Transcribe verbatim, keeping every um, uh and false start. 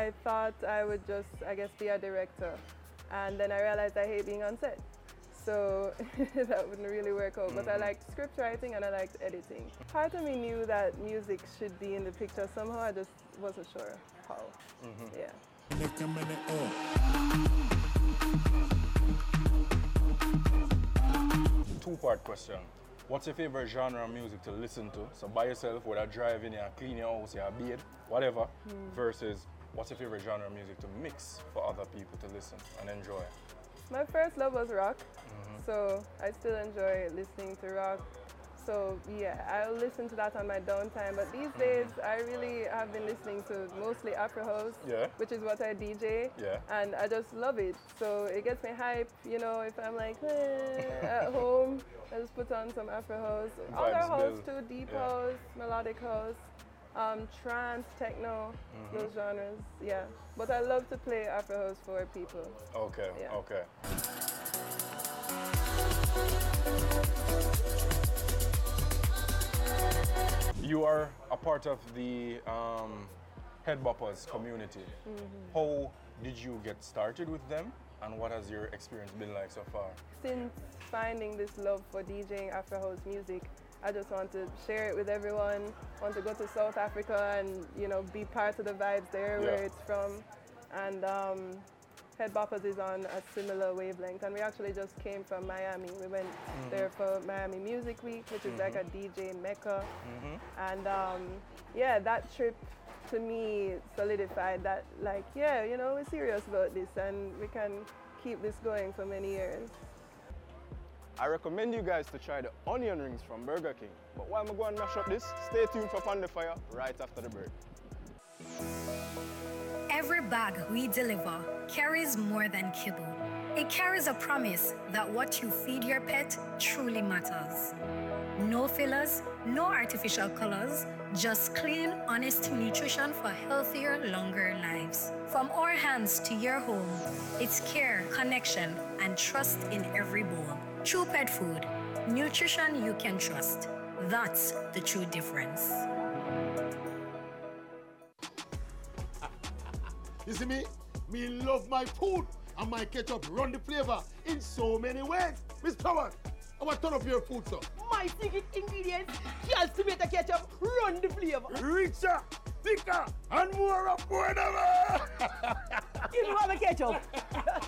I thought I would just, I guess, be a director. And then I realized I hate being on set. So that wouldn't really work out. But I liked script writing and I liked editing. Part of me knew that music should be in the picture somehow. I just wasn't sure how. Mm-hmm. Yeah. Two-part question. What's your favorite genre of music to listen to? So by yourself, whether driving, you clean your house, you bathe, whatever, mm. versus what's your favorite genre of music to mix for other people to listen and enjoy? My first love was rock, mm-hmm. so I still enjoy listening to rock. So yeah, I'll listen to that on my downtime, but these days mm-hmm. I really have been listening to mostly Afro House, yeah. which is what I D J, yeah. and I just love it. So it gets me hype, you know, if I'm like eh, at home, I just put on some Afro House. Other house too, deep yeah. house, melodic house, um, trance, techno, mm-hmm. those genres, yeah. But I love to play Afro House for people. Okay, yeah. okay. You are a part of the um, Headboppers community. Mm-hmm. How did you get started with them, and what has your experience been like so far? Since finding this love for DJing Afro House music, I just want to share it with everyone. Want to go to South Africa and you know be part of the vibes there, yeah. where it's from. And um, Headboppers is on a similar wavelength, and we actually just came from Miami. We went mm-hmm. there for Miami Music Week, which is mm-hmm. like a D J mecca. Mm-hmm. And um, yeah, that trip to me solidified that, like, yeah, you know, we're serious about this, and we can keep this going for many years. I recommend you guys to try the onion rings from Burger King. But while I'm going to mash up this, stay tuned for Pan the Fire right after the break. Every bag we deliver carries more than kibble. It carries a promise that what you feed your pet truly matters. No fillers, no artificial colors, just clean, honest nutrition for healthier, longer lives. From our hands to your home, it's care, connection, and trust in every bowl. True pet food, nutrition you can trust. That's the true difference. You see me? Me love my food and my ketchup run the flavor in so many ways. Miss Power, I want to turn up your food, sir. My secret ingredients, just tomato ketchup, run the flavor. Richer, thicker, and more of board. You know have a ketchup.